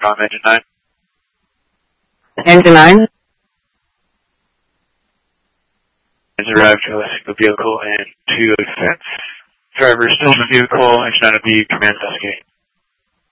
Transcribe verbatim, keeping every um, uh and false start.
com, engine nine. Engine nine? Has arrived to a single vehicle and two fence. Driver is still in the vehicle, engine nine will be command investigate.